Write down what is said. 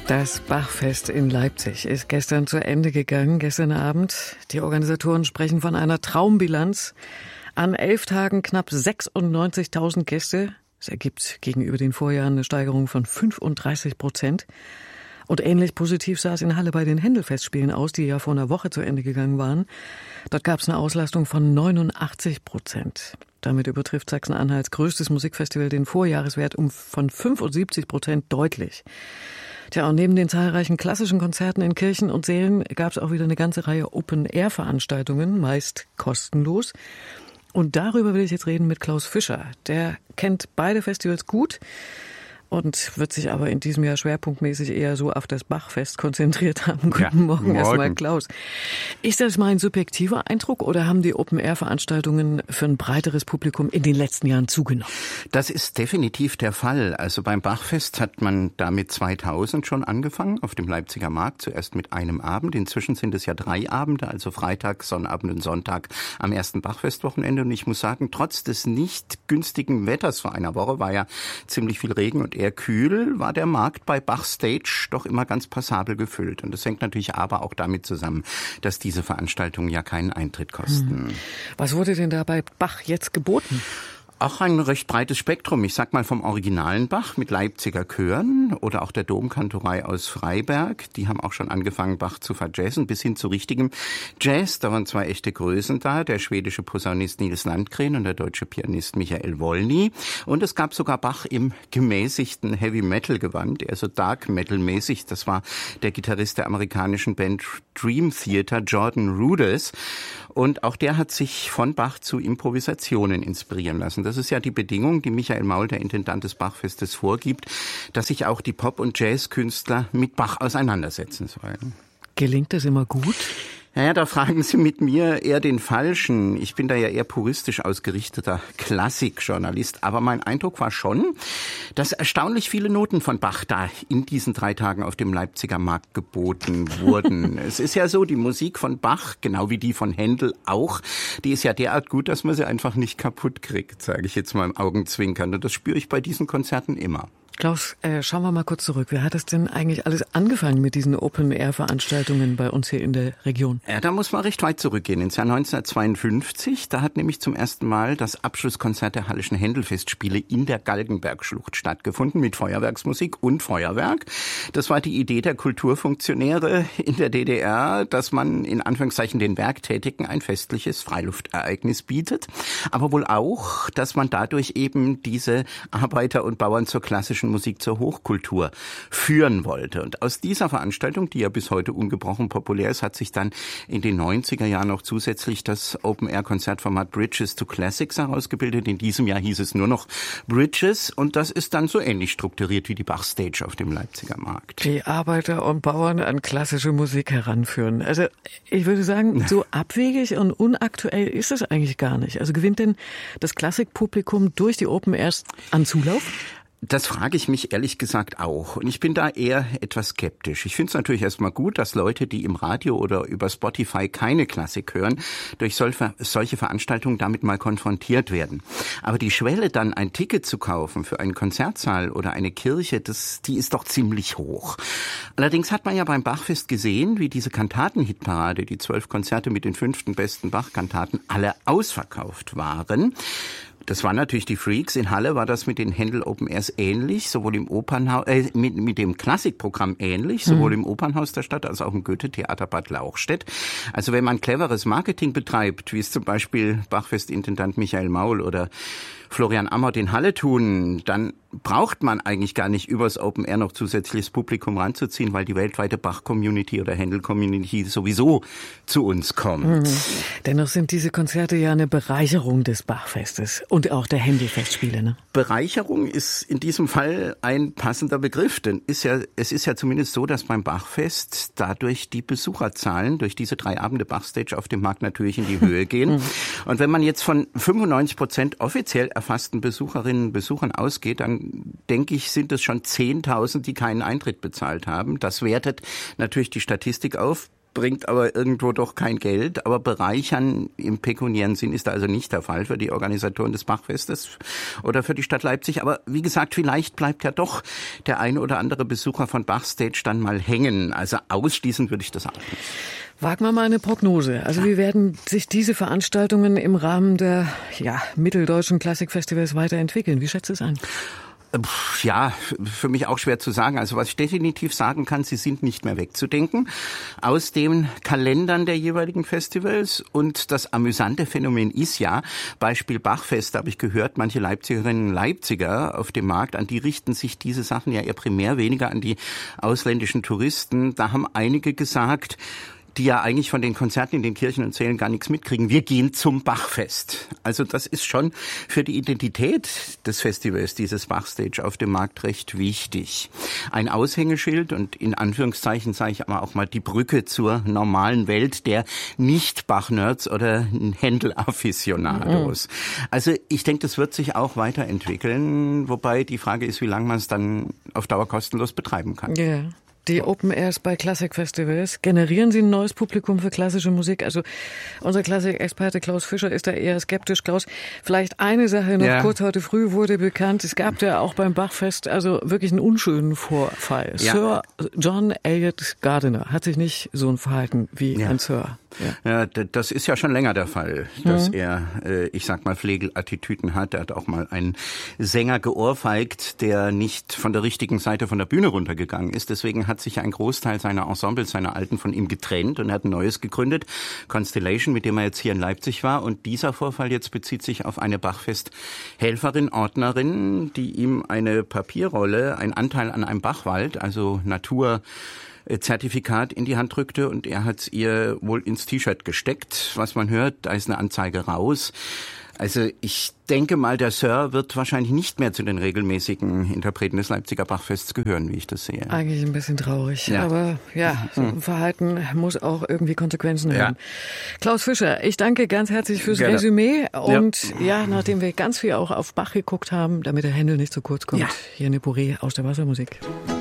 Das Bachfest in Leipzig ist gestern zu Ende gegangen, gestern Abend. Die Organisatoren sprechen von einer Traumbilanz. An 11 Tagen knapp 96.000 Gäste. Das ergibt gegenüber den Vorjahren eine Steigerung von 35%. Und ähnlich positiv sah es in Halle bei den Händelfestspielen aus, die ja vor einer Woche zu Ende gegangen waren. Dort gab es eine Auslastung von 89%. Damit übertrifft Sachsen-Anhalts größtes Musikfestival den Vorjahreswert von 75% deutlich. Tja, und neben den zahlreichen klassischen Konzerten in Kirchen und Sälen gab es auch wieder eine ganze Reihe Open-Air-Veranstaltungen, meist kostenlos. Und darüber will ich jetzt reden mit Klaus Fischer. Der kennt beide Festivals gut und wird sich aber in diesem Jahr schwerpunktmäßig eher so auf das Bachfest konzentriert haben. Guten Morgen erstmal, Klaus. Ist das mein subjektiver Eindruck oder haben die Open-Air-Veranstaltungen für ein breiteres Publikum in den letzten Jahren zugenommen? Das ist definitiv der Fall. Also beim Bachfest hat man damit 2000 schon angefangen, auf dem Leipziger Markt, zuerst mit einem Abend. Inzwischen sind es ja 3 Abende, also Freitag, Sonnabend und Sonntag am ersten Bachfestwochenende. Und ich muss sagen, trotz des nicht günstigen Wetters vor einer Woche, war ja ziemlich viel Regen und eher kühl, war der Markt bei Bachstage doch immer ganz passabel gefüllt. Und das hängt natürlich aber auch damit zusammen, dass diese Veranstaltungen ja keinen Eintritt kosten. Was wurde denn da bei Bach jetzt geboten? Auch ein recht breites Spektrum. Ich sag mal vom originalen Bach mit Leipziger Chören oder auch der Domkantorei aus Freiberg. Die haben auch schon angefangen, Bach zu verjazzen, bis hin zu richtigem Jazz. Da waren 2 echte Größen da, der schwedische Posaunist Nils Landgren und der deutsche Pianist Michael Wolny. Und es gab sogar Bach im gemäßigten Heavy-Metal-Gewand, eher so Dark-Metal-mäßig. Das war der Gitarrist der amerikanischen Band Dream Theater, Jordan Rudess. Und auch der hat sich von Bach zu Improvisationen inspirieren lassen. Das ist ja die Bedingung, die Michael Maul, der Intendant des Bachfestes, vorgibt, dass sich auch die Pop- und Jazzkünstler mit Bach auseinandersetzen sollen. Gelingt das immer gut? Naja, da fragen Sie mit mir eher den Falschen. Ich bin da ja eher puristisch ausgerichteter Klassikjournalist. Aber mein Eindruck war schon, dass erstaunlich viele Noten von Bach da in diesen 3 Tagen auf dem Leipziger Markt geboten wurden. Es ist ja so, die Musik von Bach, genau wie die von Händel auch, die ist ja derart gut, dass man sie einfach nicht kaputt kriegt, sage ich jetzt mal im Augenzwinkern. Und das spüre ich bei diesen Konzerten immer. Klaus, schauen wir mal kurz zurück. Wie hat es denn eigentlich alles angefangen mit diesen Open-Air-Veranstaltungen bei uns hier in der Region? Ja, da muss man recht weit zurückgehen. Ins Jahr 1952, da hat nämlich zum ersten Mal das Abschlusskonzert der Hallischen Händelfestspiele in der Galgenbergschlucht stattgefunden mit Feuerwerksmusik und Feuerwerk. Das war die Idee der Kulturfunktionäre in der DDR, dass man in Anführungszeichen den Werktätigen ein festliches Freiluftereignis bietet. Aber wohl auch, dass man dadurch eben diese Arbeiter und Bauern zur klassischen Musik zur Hochkultur führen wollte. Und aus dieser Veranstaltung, die ja bis heute ungebrochen populär ist, hat sich dann in den 90er Jahren noch zusätzlich das Open-Air-Konzertformat Bridges to Classics herausgebildet. In diesem Jahr hieß es nur noch Bridges und das ist dann so ähnlich strukturiert wie die Bachstage auf dem Leipziger Markt. Die Arbeiter und Bauern an klassische Musik heranführen. Also ich würde sagen, so abwegig und unaktuell ist es eigentlich gar nicht. Also gewinnt denn das Klassikpublikum durch die Open-Airs an Zulauf? Das frage ich mich ehrlich gesagt auch. Und ich bin da eher etwas skeptisch. Ich finde es natürlich erstmal gut, dass Leute, die im Radio oder über Spotify keine Klassik hören, durch solche Veranstaltungen damit mal konfrontiert werden. Aber die Schwelle, dann ein Ticket zu kaufen für einen Konzertsaal oder eine Kirche, die ist doch ziemlich hoch. Allerdings hat man ja beim Bachfest gesehen, wie diese Kantaten-Hitparade, die 12 Konzerte mit den 5. besten Bach-Kantaten, alle ausverkauft waren. Das waren natürlich die Freaks. In Halle war das mit den Händel Open Airs ähnlich, sowohl im Opernhaus, mit dem Klassikprogramm ähnlich, sowohl im Opernhaus der Stadt als auch im Goethe-Theater Bad Lauchstädt. Also wenn man cleveres Marketing betreibt, wie es zum Beispiel Bachfest-Intendant Michael Maul oder Florian Amott in Halle tun, dann braucht man eigentlich gar nicht übers Open Air noch zusätzliches Publikum ranzuziehen, weil die weltweite Bach-Community oder Händel-Community sowieso zu uns kommt. Dennoch sind diese Konzerte ja eine Bereicherung des Bachfestes und auch der Händelfestspiele, ne? Bereicherung ist in diesem Fall ein passender Begriff, denn es ist ja zumindest so, dass beim Bachfest dadurch die Besucherzahlen durch diese 3 Abende Bachstage auf dem Markt natürlich in die Höhe gehen. Und wenn man jetzt von 95% offiziell erfassten Besucherinnen und Besuchern ausgeht, dann denke ich, sind es schon 10.000, die keinen Eintritt bezahlt haben. Das wertet natürlich die Statistik auf. bringt aber irgendwo doch kein Geld. Aber bereichern im pekuniären Sinn ist da also nicht der Fall für die Organisatoren des Bachfestes oder für die Stadt Leipzig. Aber wie gesagt, vielleicht bleibt ja doch der ein oder andere Besucher von Bachstage dann mal hängen. Also ausschließen würde ich das auch nicht. Wagen wir mal eine Prognose. Also wie werden sich diese Veranstaltungen im Rahmen der mitteldeutschen Klassikfestivals weiterentwickeln? Wie schätzt du es ein? Ja, für mich auch schwer zu sagen. Also was ich definitiv sagen kann, sie sind nicht mehr wegzudenken aus den Kalendern der jeweiligen Festivals. Und das amüsante Phänomen ist ja, Beispiel Bachfest, habe ich gehört, manche Leipzigerinnen und Leipziger auf dem Markt, an die richten sich diese Sachen ja eher primär weniger an die ausländischen Touristen. Da haben einige gesagt, die ja eigentlich von den Konzerten in den Kirchen und Sälen gar nichts mitkriegen. Wir gehen zum Bachfest. Also das ist schon für die Identität des Festivals, dieses Bachstage auf dem Markt recht wichtig. Ein Aushängeschild und in Anführungszeichen sage ich aber auch mal die Brücke zur normalen Welt der Nicht-Bach-Nerds oder Händel-Afficionados. Also ich denke, das wird sich auch weiterentwickeln, wobei die Frage ist, wie lange man es dann auf Dauer kostenlos betreiben kann. Yeah. Die Open Airs bei Klassikfestivals, generieren sie ein neues Publikum für klassische Musik? Also unser Klassikexperte Klaus Fischer ist da eher skeptisch. Klaus, vielleicht eine Sache noch kurz heute früh wurde bekannt. Es gab ja auch beim Bachfest also wirklich einen unschönen Vorfall. Ja. Sir John Eliot Gardiner hat sich nicht so ein Verhalten wie ein Sir. Ja, das ist ja schon länger der Fall, dass er, ich sag mal, Flegelattitüden hat. Er hat auch mal einen Sänger geohrfeigt, der nicht von der richtigen Seite von der Bühne runtergegangen ist. Deswegen hat sich ein Großteil seiner Ensembles, seiner Alten, von ihm getrennt und er hat ein neues gegründet, Constellation, mit dem er jetzt hier in Leipzig war. Und dieser Vorfall jetzt bezieht sich auf eine Bachfest-Helferin, Ordnerin, die ihm eine Papierrolle, einen Anteil an einem Bachwald, also Naturzertifikat in die Hand drückte und er hat es ihr wohl ins T-Shirt gesteckt. Was man hört, da ist eine Anzeige raus. Also ich denke mal, der Sir wird wahrscheinlich nicht mehr zu den regelmäßigen Interpreten des Leipziger Bachfests gehören, wie ich das sehe. Eigentlich ein bisschen traurig, aber so ein Verhalten muss auch irgendwie Konsequenzen haben. Klaus Fischer, ich danke ganz herzlich fürs Resümee und nachdem wir ganz viel auch auf Bach geguckt haben, damit der Händel nicht zu kurz kommt, hier eine Bourrée aus der Wassermusik.